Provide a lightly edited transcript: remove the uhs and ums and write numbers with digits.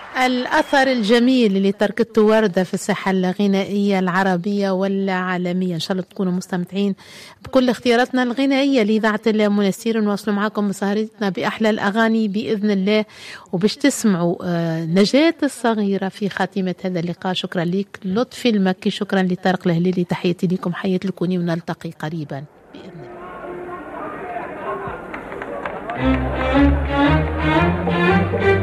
الأثر الجميل اللي تركته وردة في الساحة الغنائية العربية والعالمية. إن شاء الله تكونوا مستمتعين بكل اختياراتنا الغنائية لإذاعة المنستير. نواصل معكم مسهرتنا بأحلى الأغاني بإذن الله، وباش تسمعوا نجاة الصغيرة في خاتمة هذا اللقاء. شكرا لك لطفي المكي، شكرا لطارق الهليلي، تحياتي لكم، حياة الكوني، ونلتقي قريبا بإذن الله.